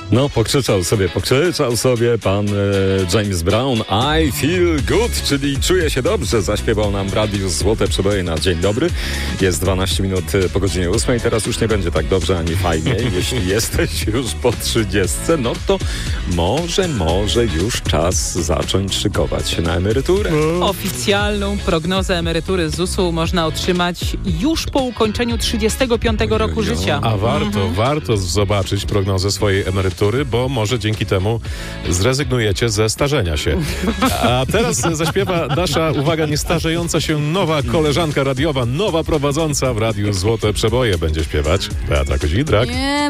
No, pokrzyczał sobie pan James Brown. I feel good, czyli czuję się dobrze. Zaśpiewał nam w radiu Złote Przeboje na dzień dobry. Jest 12 minut po godzinie 8. Teraz już nie będzie tak dobrze ani fajnie. Jeśli jesteś już po 30, no to może już czas zacząć szykować się na emeryturę. Oficjalną prognozę emerytury ZUS-u można otrzymać już po ukończeniu 35 roku życia. A warto zobaczyć prognozę swojej emerytury, bo może dzięki temu zrezygnujecie ze starzenia się. A teraz zaśpiewa nasza, uwaga, niestarzejąca się nowa koleżanka radiowa, nowa prowadząca w Radiu Złote Przeboje będzie śpiewać. Beata Kozidrak.